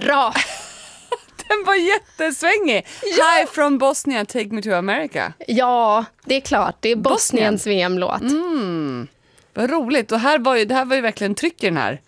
Bra! Den var jättesvängig. Ja. Hi from Bosnia, take me to America. Ja, det är klart. Det är Bosniens VM-låt. Vad roligt. Och det här var ju verkligen tryck i den här.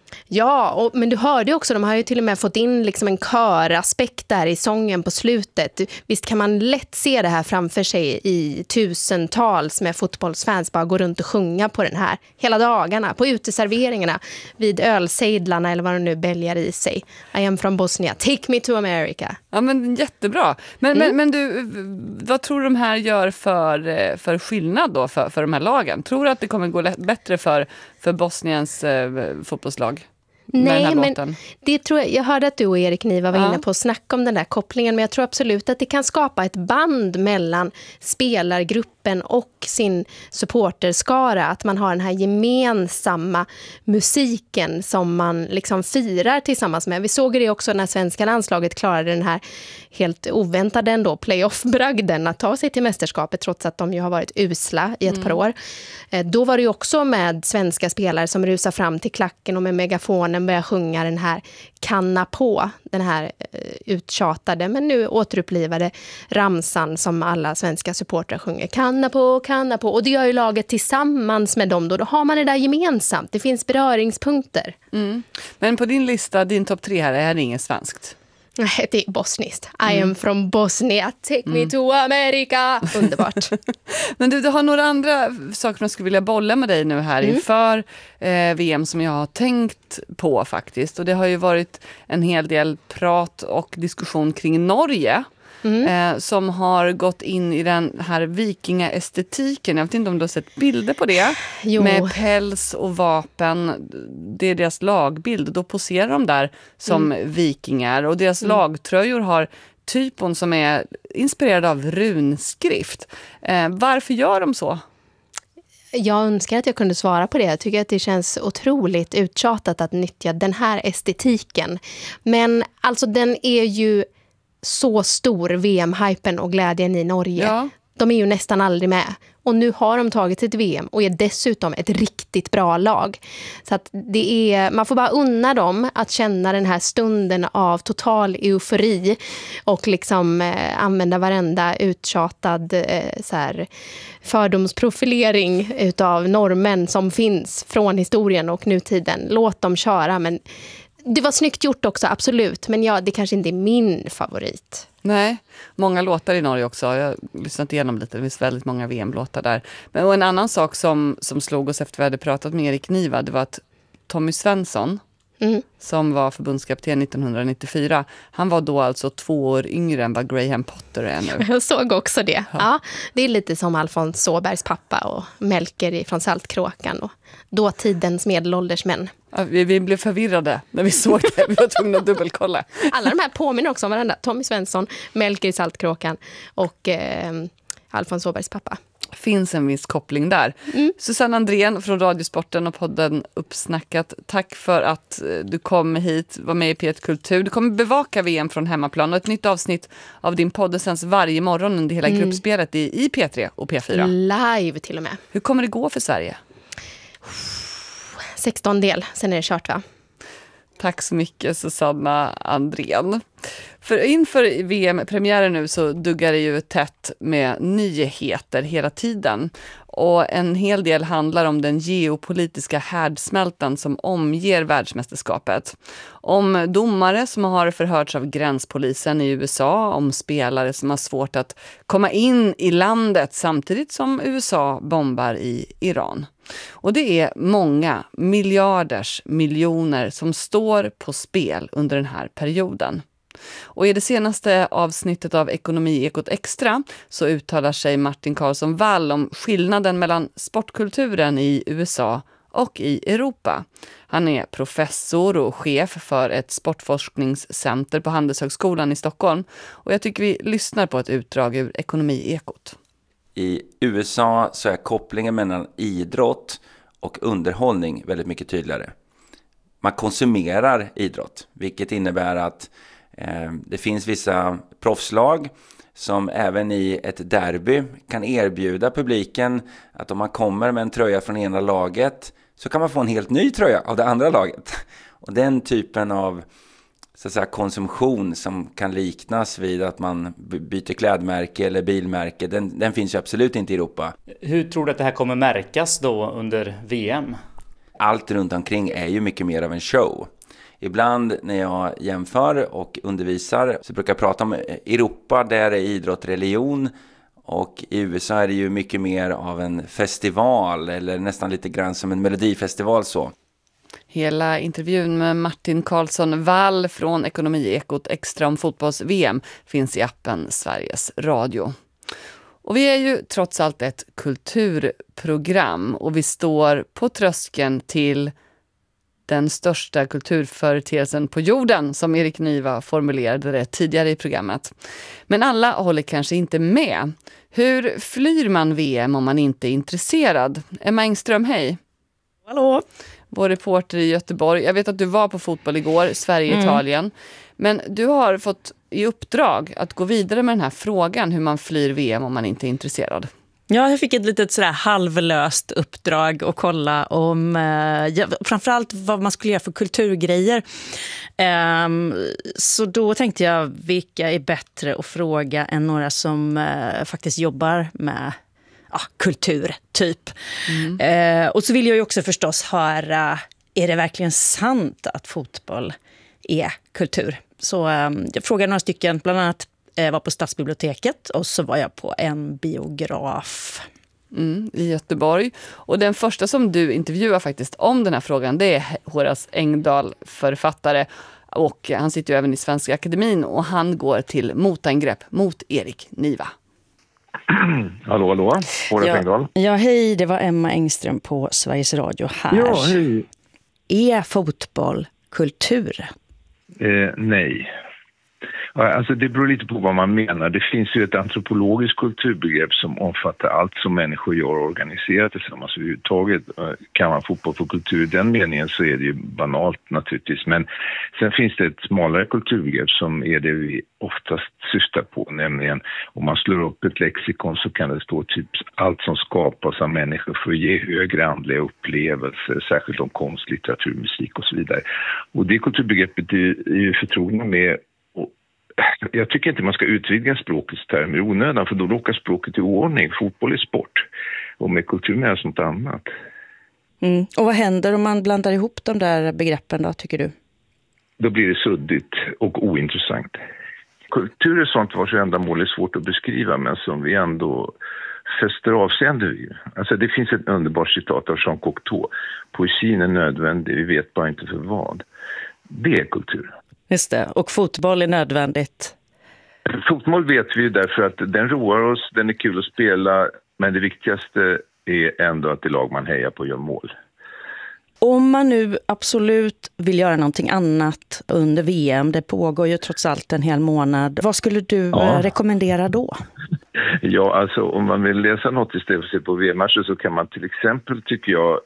Ja, men du hörde också, de har ju till och med fått in liksom en köraspekt där i sången på slutet. Visst kan man lätt se det här framför sig i tusentals med fotbollsfans bara gå runt och sjunga på den här hela dagarna, på uteserveringarna, vid ölsejdlarna eller vad de nu bälgar i sig. I am from Bosnia, take me to America. Ja, men jättebra. Men du, vad tror du de här gör för skillnad då för de här lagen? Tror du att det kommer gå bättre för Bosniens fotbollslag? Nej, men det tror jag hörde att du och Erik Niva var inne på att snacka om den där kopplingen, men jag tror absolut att det kan skapa ett band mellan spelargruppen och sin supporterskara, att man har den här gemensamma musiken som man liksom firar tillsammans med. Vi såg det också när svenska landslaget klarade den här helt oväntade ändå playoff-bragden att ta sig till mästerskapet trots att de ju har varit usla i ett par år. Då var det ju också med svenska spelare som rusar fram till klacken och med megafonen börjar sjunga den här kanna på, den här uttjatade men nu återupplivade ramsan som alla svenska supportrar sjunger. Kanna på, kanna på. Och det gör ju laget tillsammans med dem då har man det där gemensamt. Det finns beröringspunkter. Men på din lista, din topp 3 här, är det inget svenskt? Nej, det är bosniskt. I am from Bosnia, take me to America. Underbart. Men du har några andra saker som jag skulle vilja bolla med dig nu här inför VM som jag har tänkt på faktiskt. Och det har ju varit en hel del prat och diskussion kring Norge. Som har gått in i den här vikingaestetiken. Jag vet inte om du har sett bilder på det. Jo. Med päls och vapen. Det är deras lagbild. Då poserar de där som vikingar. Och deras lagtröjor har typon som är inspirerad av runskrift. Varför gör de så? Jag önskar att jag kunde svara på det. Jag tycker att det känns otroligt uttjatat att nyttja den här estetiken. Men alltså den är ju så stor, VM-hypen och glädjen i Norge. Ja. De är ju nästan aldrig med. Och nu har de tagit ett VM och är dessutom ett riktigt bra lag. Så att det är, man får bara unna dem att känna den här stunden av total eufori och liksom använda varenda uttjatad så här, fördomsprofilering utav norrmän som finns från historien och nutiden. Låt dem köra, men det var snyggt gjort också, absolut. Men ja, det kanske inte är min favorit. Nej, många låtar i Norge också. Jag har lyssnat igenom lite, det finns väldigt många VM-låtar där. Men och en annan sak som slog oss efter vi hade pratat med Erik Niva, det var att Tommy Svensson, som var förbundskapten 1994, han var då alltså 2 år yngre än vad Graham Potter är nu. Jag såg också det. Ja, det är lite som Alfons Åbergs pappa och Melker från Saltkråkan och dåtidens medelålders män. Ja, vi blev förvirrade när vi såg det. Vi var tvungna att dubbelkolla. Alla de här påminner också om varandra. Tommy Svensson, Melker i Saltkråkan och Alfons Åbergs pappa. Finns en viss koppling där. Susanne Andrén från Radiosporten och podden Uppsnackat. Tack för att du kom hit, var med i P1 Kultur. Du kommer bevaka VM från hemmaplan och ett nytt avsnitt av din podd sänds varje morgon under hela gruppspelet i P3 och P4. Live till och med. Hur kommer det gå för Sverige? 16-del, sen är det kört va? Tack så mycket Susanne Andrén. För inför VM-premiären nu så duggar det ju tätt med nyheter hela tiden. Och en hel del handlar om den geopolitiska härdsmältan som omger världsmästerskapet. Om domare som har förhörts av gränspolisen i USA, om spelare som har svårt att komma in i landet samtidigt som USA bombar i Iran. Och det är många miljoner som står på spel under den här perioden. Och i det senaste avsnittet av Ekonomi-ekot Extra så uttalar sig Martin Karlsson Wall om skillnaden mellan sportkulturen i USA och i Europa. Han är professor och chef för ett sportforskningscenter på Handelshögskolan i Stockholm. Och jag tycker vi lyssnar på ett utdrag ur Ekonomi-ekot. I USA så är kopplingen mellan idrott och underhållning väldigt mycket tydligare. Man konsumerar idrott, vilket innebär att det finns vissa proffslag som även i ett derby kan erbjuda publiken att om man kommer med en tröja från ena laget så kan man få en helt ny tröja av det andra laget. Och den typen av så att säga, konsumtion som kan liknas vid att man byter klädmärke eller bilmärke, den finns ju absolut inte i Europa. Hur tror du att det här kommer märkas då under VM? Allt runt omkring är ju mycket mer av en show. Ibland när jag jämför och undervisar så brukar jag prata om Europa, där är idrott religion, och i USA är det ju mycket mer av en festival eller nästan lite grann som en melodifestival så. Hela intervjun med Martin Karlsson Wall från Ekonomiekot extra om fotbolls-VM finns i appen Sveriges Radio. Och vi är ju trots allt ett kulturprogram och vi står på tröskeln till den största kulturföreteelsen på jorden, som Erik Niva formulerade det tidigare i programmet. Men alla håller kanske inte med. Hur flyr man VM om man inte är intresserad? Emma Engström, hej! Hallå! Vår reporter i Göteborg. Jag vet att du var på fotboll igår, Sverige-Italien. Men du har fått i uppdrag att gå vidare med den här frågan hur man flyr VM om man inte är intresserad. Ja, jag fick ett litet sådär halvlöst uppdrag att kolla om framförallt vad man skulle göra för kulturgrejer. Så då tänkte jag, vilka är bättre att fråga än några som faktiskt jobbar med kultur, typ. Och så vill jag ju också förstås höra, är det verkligen sant att fotboll är kultur? Så jag frågade några stycken, bland annat var på Stadsbiblioteket och så var jag på en biograf. I Göteborg. Och den första som du intervjuar faktiskt om den här frågan, det är Horace Engdahl, författare. Och han sitter ju även i Svenska Akademin och han går till motangrepp mot Erik Niva. Hallå, Horace Engdahl. Ja, hej, det var Emma Engström på Sveriges Radio här. Ja, hej. Är fotboll kultur? Nej. Alltså det beror lite på vad man menar. Det finns ju ett antropologiskt kulturbegrepp som omfattar allt som människor gör och organiserar tillsammans överhuvudtaget. Kan man fotboll för kultur i den meningen så är det ju banalt naturligtvis. Men sen finns det ett smalare kulturbegrepp som är det vi oftast syftar på. Nämligen om man slår upp ett lexikon så kan det stå typ allt som skapas av människor för att ge högre andliga upplevelser. Särskilt om konst, litteratur, musik och så vidare. Och det kulturbegreppet är ju förtrogna med. Jag tycker inte man ska utvidga språkets termer i onödan, för då råkar språket i oordning. Fotboll är sport och med kultur med sånt annat. Och vad händer om man blandar ihop de där begreppen då, tycker du? Då blir det suddigt och ointressant. Kultur är sånt vars ändamål är svårt att beskriva men som vi ändå fäster avseende vid. Alltså det finns ett underbart citat av Jean Cocteau. Poesin är nödvändig, vi vet bara inte för vad. Det är kultur. Just det, och fotboll är nödvändigt. Fotboll vet vi ju därför att den roar oss, den är kul att spela, men det viktigaste är ändå att det lag man hejar på gör mål. Om man nu absolut vill göra någonting annat under VM, det pågår ju trots allt en hel månad, vad skulle du rekommendera då? Ja, alltså om man vill läsa något istället för att se på VM-matcher så kan man till exempel, tycker jag,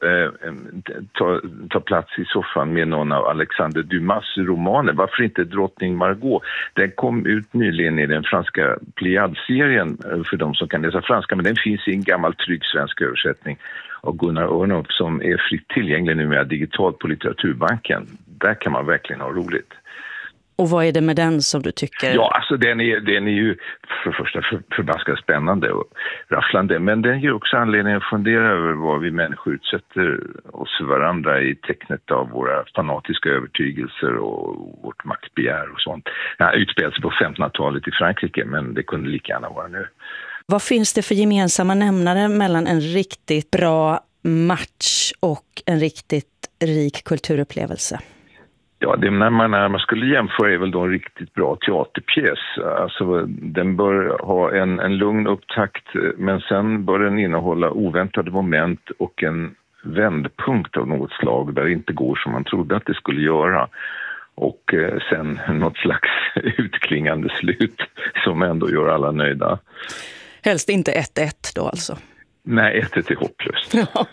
ta plats i soffan med någon av Alexander Dumas romaner. Varför inte Drottning Margot? Den kom ut nyligen i den franska Pléiade-serien för de som kan läsa franska, men den finns i en gammal trygg svensk översättning av Gunnar Örnulf som är fritt tillgänglig numera digitalt på Litteraturbanken. Där kan man verkligen ha roligt. Och vad är det med den som du tycker? Ja, alltså den är ju för det första förbaskat spännande och rafflande. Men den ger också anledning att fundera över vad vi människor utsätter oss för varandra i tecknet av våra fanatiska övertygelser och vårt maktbegär och sånt. Det utspelade sig på 1500-talet i Frankrike, men det kunde lika gärna vara nu. Vad finns det för gemensamma nämnare mellan en riktigt bra match och en riktigt rik kulturupplevelse? Ja, det när man skulle jämföra är väl då en riktigt bra teaterpjäs. Alltså, den bör ha en lugn upptakt, men sen bör den innehålla oväntade moment och en vändpunkt av något slag där det inte går som man trodde att det skulle göra. Och sen något slags utklingande slut som ändå gör alla nöjda. Helst inte 1-1 då alltså? Nej, 1-1 är hopplöst.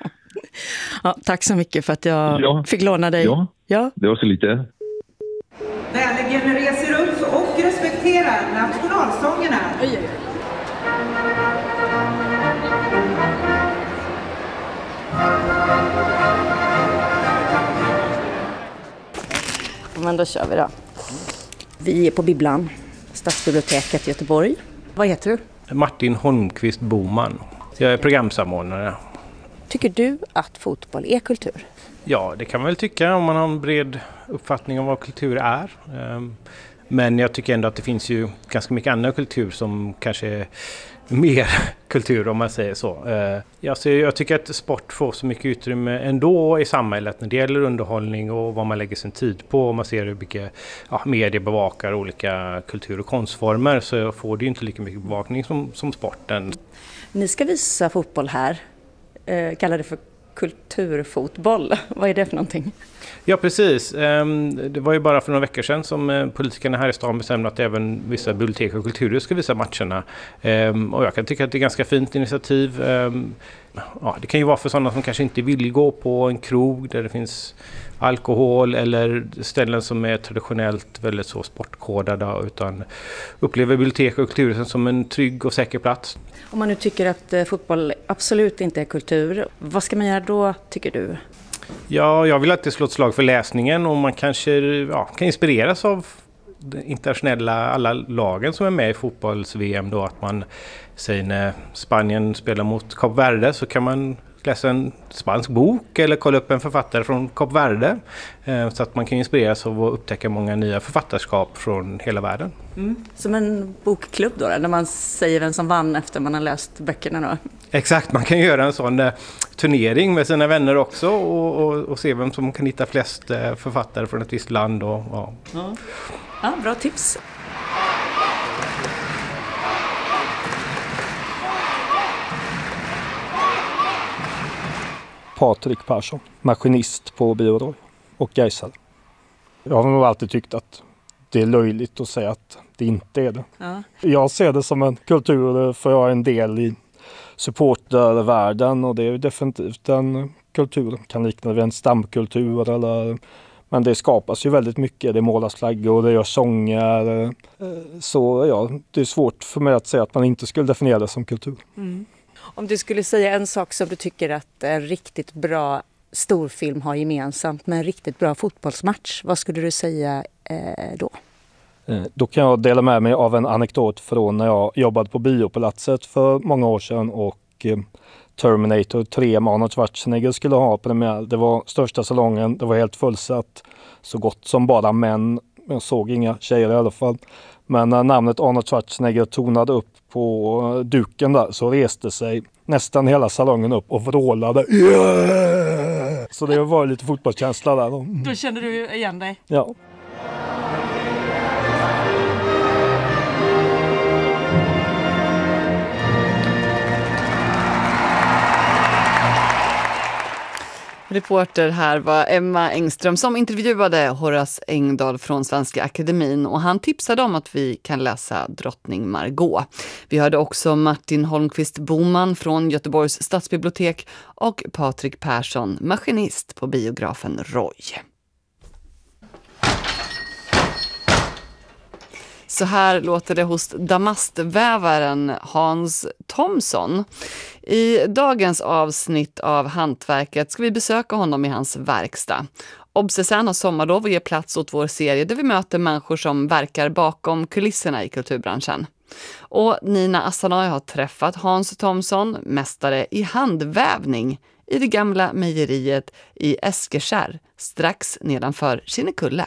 Ja, tack så mycket för att jag fick låna dig. Ja, det var så lite. Väligen reser upp och respekterar nationalsångerna. Men då kör vi då. Vi är på Bibblan, Stadsbiblioteket i Göteborg. Vad heter du? Martin Holmqvist Boman. Jag är programsamordnare. Tycker du att fotboll är kultur? Ja, det kan man väl tycka om man har en bred uppfattning om vad kultur är. Men jag tycker ändå att det finns ju ganska mycket annan kultur som kanske är mer kultur om man säger så. Jag tycker att sport får så mycket utrymme ändå i samhället när det gäller underhållning och vad man lägger sin tid på. Om man ser hur mycket medier bevakar olika kultur- och konstformer så får det ju inte lika mycket bevakning som sporten. Ni ska visa fotboll här. Kallar det för kulturfotboll. Vad är det för någonting? Ja, precis. Det var ju bara för några veckor sedan som politikerna här i stan bestämde att även vissa bibliotek och kulturhus ska visa matcherna. Och jag kan tycka att det är ganska fint initiativ. Det kan ju vara för sådana som kanske inte vill gå på en krog där det finns alkohol eller ställen som är traditionellt väldigt så sportkodade utan upplever bibliotek och kulturhusen som en trygg och säker plats. Om man nu tycker att fotboll absolut inte är kultur, vad ska man göra då tycker du? Ja, jag vill alltid slå ett slag för läsningen och man kanske kan inspireras av internationella alla lagen som är med i fotbolls-VM då att man säger när Spanien spelar mot Kap Verde så kan man läsa en spansk bok eller kolla upp en författare från Kap Verde så att man kan inspireras av att upptäcka många nya författarskap från hela världen. Som en bokklubb då, när man säger vem som vann efter man har läst böckerna då? Exakt, man kan göra en sån turnering med sina vänner också och se vem som kan hitta flest författare från ett visst land. Ja, bra tips. Patrik Persson, maskinist på Biodor och Gaisare. Jag har nog alltid tyckt att det är löjligt att säga att det inte är det. Ja. Jag ser det som en kultur för jag är en del i supportervärlden och det är definitivt en kultur. Kan likna vid en stamkultur men det skapas ju väldigt mycket. Det målas flaggor, det görs sånger. Så det är svårt för mig att säga att man inte skulle definiera det som kultur. Mm. Om du skulle säga en sak som du tycker att en riktigt bra storfilm har gemensamt med en riktigt bra fotbollsmatch, vad skulle du säga då? Då kan jag dela med mig av en anekdot från när jag jobbade på Biopalatset för många år sedan och Terminator 3 med Arnold Schwarzenegger skulle ha premiär. Det var största salongen, det var helt fullsatt, så gott som bara män. Jag såg inga tjejer i alla fall. Men när namnet Arnold Schwarzenegger tonade upp på duken där så reste sig nästan hela salongen upp och vrålade. Yeah! Så det var lite fotbollskänsla där. Då kände du igen dig? Ja. Reporter här var Emma Engström som intervjuade Horace Engdahl från Svenska Akademin och han tipsade om att vi kan läsa Drottning Margot. Vi hörde också Martin Holmqvist Boman från Göteborgs stadsbibliotek och Patrik Persson, maskinist på biografen Roy. Så här låter det hos damastvävaren Hans Thomson. I dagens avsnitt av Hantverket ska vi besöka honom i hans verkstad. Obsessan har sommarlov och ger plats åt vår serie där vi möter människor som verkar bakom kulisserna i kulturbranschen. Och Nina Assanay har träffat Hans Thomson, mästare i handvävning i det gamla mejeriet i Eskekärr, strax nedanför Kinnekulle.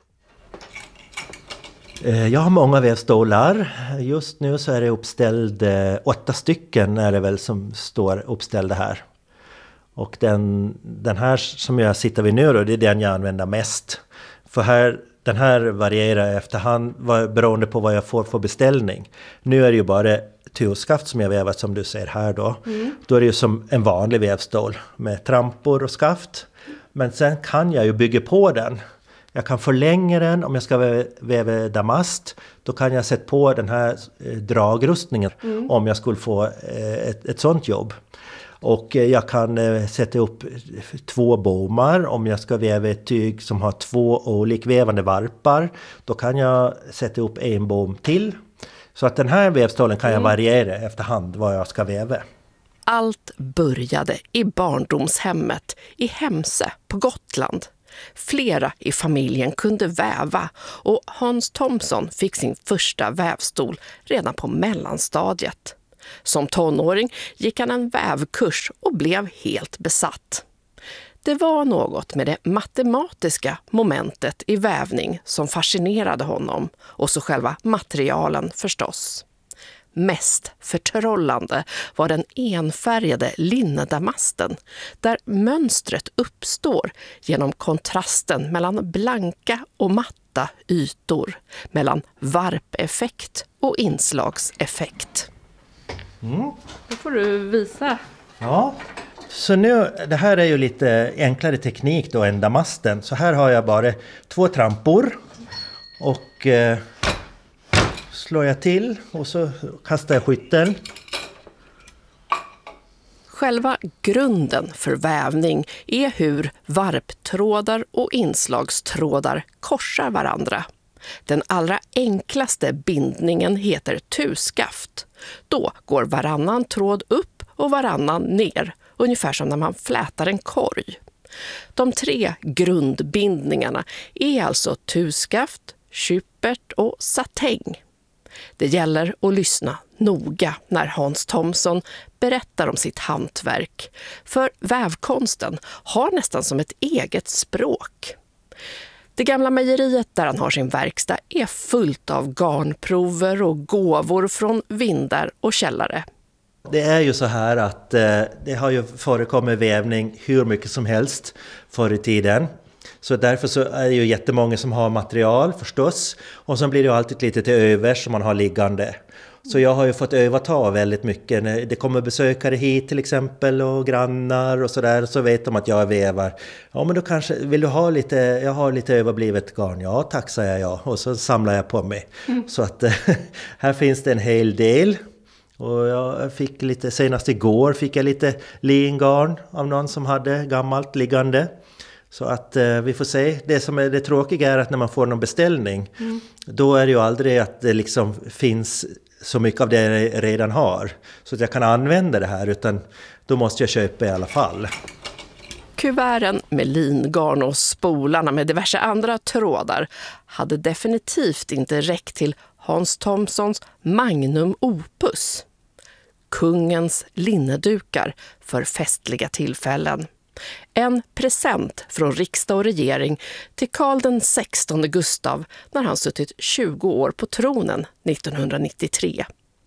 Jag har många vävstolar. Just nu så är det uppställd 8 stycken är det väl som står uppställda här. Och den här som jag sitter vid nu då, det är den jag använder mest. För den här varierar efterhand beroende på vad jag får för beställning. Nu är det ju bara turskaft som jag vävat som du ser här då. Då är det ju som en vanlig vävstol med trampor och skaft. Men sen kan jag ju bygga på den. Jag kan förlänga den om jag ska väva damast. Då kan jag sätta på den här dragrustningen om jag skulle få ett sånt jobb. Och jag kan sätta upp 2 bommar om jag ska väva ett tyg som har 2 olikvävande varpar. Då kan jag sätta upp en bom till. Så att den här vävstolen kan jag variera efterhand vad jag ska väva. Allt började i barndomshemmet i Hemse på Gotland. Flera i familjen kunde väva och Hans Thomson fick sin första vävstol redan på mellanstadiet. Som tonåring gick han en vävkurs och blev helt besatt. Det var något med det matematiska momentet i vävning som fascinerade honom, och så själva materialen förstås. Mest förtrollande var den enfärgade linnedamasten, där mönstret uppstår genom kontrasten mellan blanka och matta ytor, mellan varpeffekt och inslagseffekt. Då får du visa. Ja, så nu, det här är ju lite enklare teknik då än damasten. Så här har jag bara 2 trampor och slår jag till och så kastar jag skytteln. Själva grunden för vävning är hur varptrådar och inslagstrådar korsar varandra. Den allra enklaste bindningen heter tuskaft. Då går varannan tråd upp och varannan ner, ungefär som när man flätar en korg. De 3 grundbindningarna är alltså tuskaft, kyppert och satäng. Det gäller att lyssna noga när Hans Thomson berättar om sitt hantverk, för vävkonsten har nästan som ett eget språk. Det gamla mejeriet där han har sin verkstad är fullt av garnprover och gåvor från vindar och källare. Det är ju så här att det har ju förekommit vävning hur mycket som helst förr i tiden. Så därför så är det ju jättemånga som har material förstås. Och så blir det ju alltid lite till övers som man har liggande. Så jag har ju fått överta väldigt mycket. När det kommer besökare hit till exempel och grannar och sådär, så vet de att jag vävar. Ja, men då kanske, vill du ha lite, jag har lite överblivet garn. Ja, tack, säger jag. Och så samlar jag på mig. Så att här finns det en hel del. Och jag fick lite, senast igår fick jag lite lingarn av någon som hade gammalt liggande. Så att vi får se. Det som är det tråkiga är att när man får någon beställning, då är det ju aldrig att det liksom finns så mycket av det jag redan har. Så att jag kan använda det här, utan då måste jag köpa i alla fall. Kuverten med lingarn och spolarna med diverse andra trådar hade definitivt inte räckt till Hans Thomsons magnum opus. Kungens linnedukar för festliga tillfällen. En present från riksdag och regering till Karl den 16 Gustav när han suttit 20 år på tronen 1993.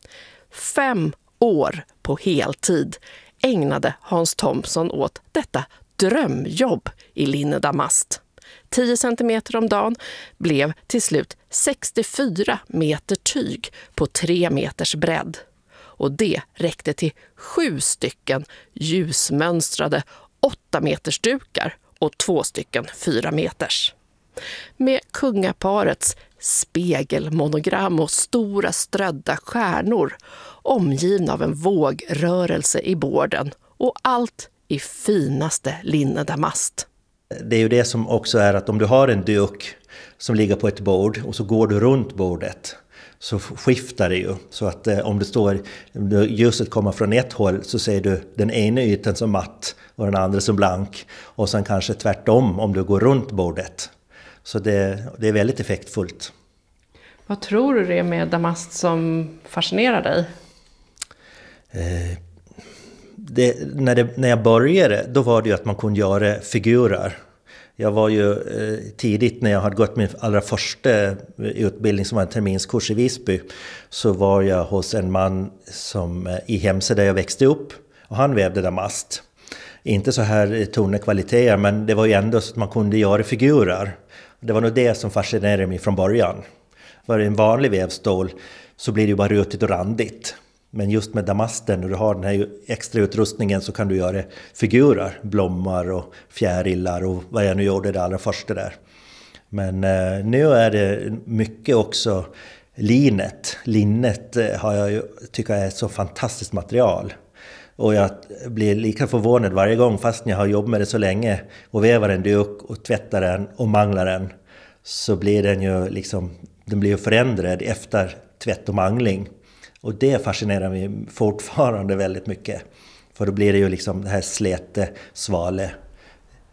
5 år på heltid ägnade Hans Thomson åt detta drömjobb i linnedamast. 10 centimeter om dagen blev till slut 64 meter tyg på 3 meters bredd. Och det räckte till 7 stycken ljusmönstrade 8 meters dukar och 2 stycken 4 meters. Med kungaparets spegelmonogram och stora strödda stjärnor omgivna av en vågrörelse i borden, och allt i finaste linnedamast. Det är ju det som också är att om du har en duk som ligger på ett bord och så går du runt bordet, så skiftar det ju. Så att om ljuset kommer från ett håll, så ser du den ena ytan som matt och den andra som blank. Och sen kanske tvärtom om du går runt bordet. Så det är väldigt effektfullt. Vad tror du det är med damast som fascinerar dig? När jag började, då var det ju att man kunde göra figurer. Jag var ju tidigt, när jag hade gått min allra första utbildning som var en terminskurs i Visby, så var jag hos en man som i Hemse där jag växte upp, och han vävde damast. Inte så här tunna kvaliteter, men det var ju ändå så att man kunde göra figurer. Det var nog det som fascinerade mig från början. För en vanlig vävstål så blir det ju bara rutigt och randigt. Men just med damasten, när du har den här extra utrustningen, så kan du göra figurer, blommor och fjärilar och vad jag nu gjorde det allra första där. Men nu är det mycket också linet. Linnet tycker jag är ett så fantastiskt material. Och jag blir lika förvånad varje gång, fast jag har jobbat med det så länge, och vävar en duk och tvättar den och manglar den, så blir den ju liksom, den blir ju förändrad efter tvätt och mangling. Och det fascinerar mig fortfarande väldigt mycket. För då blir det ju liksom det här släte, svale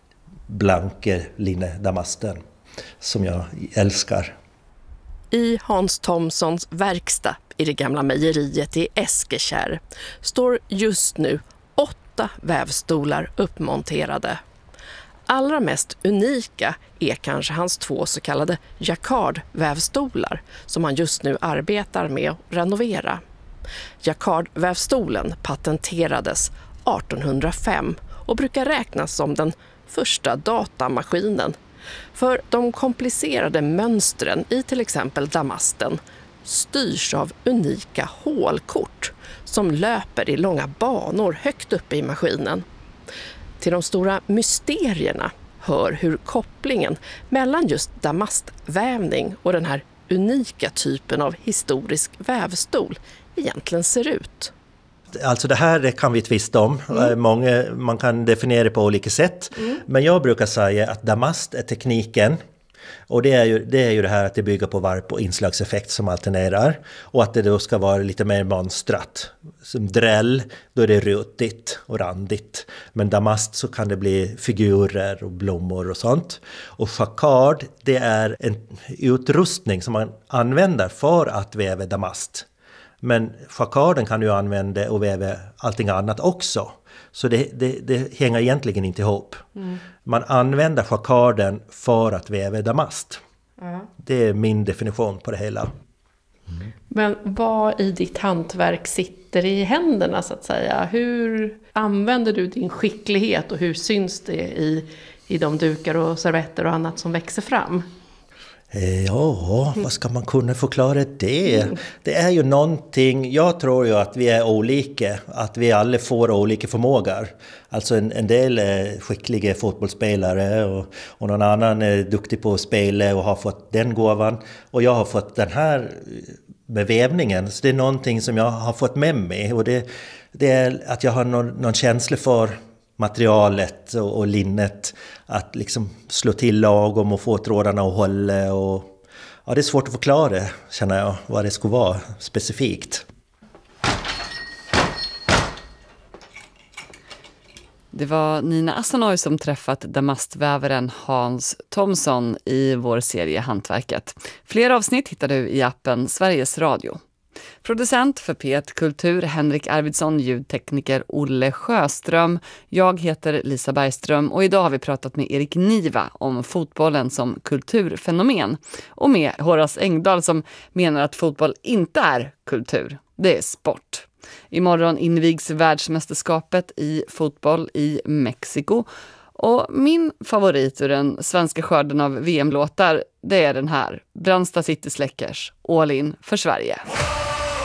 blanke linnedamasten som jag älskar. I Hans Thomssons verkstad i det gamla mejeriet i Eskekärr står just nu 8 vävstolar uppmonterade. Allra mest unika är kanske hans 2 så kallade jacquardvävstolar som han just nu arbetar med att renovera. Jacquardvävstolen patenterades 1805 och brukar räknas som den första datamaskinen. För de komplicerade mönstren i till exempel damasten styrs av unika hålkort som löper i långa banor högt uppe i maskinen. Till de stora mysterierna hör hur kopplingen mellan just damastvävning och den här unika typen av historisk vävstol egentligen ser ut. Alltså det här kan vi tvista om. Man kan definiera det på olika sätt. Men jag brukar säga att damast är tekniken. Och det är ju det här att det bygger på varp och inslagseffekt som alternerar. Och att det då ska vara lite mer mönstrat. Som dräll, då är det rutigt och randigt. Men damast så kan det bli figurer och blommor och sånt. Och jacquard, det är en utrustning som man använder för att väva damast. Men jacquarden kan du använda och väva allting annat också. Så det hänger egentligen inte ihop. Man använder jacquarden för att väva damast. Det är min definition på det hela. Men vad i ditt hantverk sitter i händerna så att säga? Hur använder du din skicklighet och hur syns det i de dukar och servetter och annat som växer fram? Ja, vad ska man kunna förklara det? Det är ju någonting, jag tror ju att vi är olika, att vi alla får olika förmågor. Alltså en del är skickliga fotbollsspelare och någon annan är duktig på att spela och har fått den gåvan. Och jag har fått den här med vävningen, så det är någonting som jag har fått med mig. Och det är att jag har någon känsla för materialet och linnet, att liksom slå till lagom och få trådarna att hålla. Och, ja, det är svårt att förklara, känner jag, vad det skulle vara specifikt. Det var Nina Asanoy som träffat damastvävaren Hans Thomsson i vår serie Hantverket. Fler avsnitt hittar du i appen Sveriges Radio. Producent för P1 Kultur Henrik Arvidsson, ljudtekniker Olle Sjöström. Jag heter Lisa Bergström och idag har vi pratat med Erik Niva om fotbollen som kulturfenomen. Och med Horace Engdahl som menar att fotboll inte är kultur, det är sport. Imorgon invigs världsmästerskapet i fotboll i Mexiko. Och min favorit ur den svenska skörden av VM-låtar, det är den här. Brandsta City Släckers, All in för Sverige.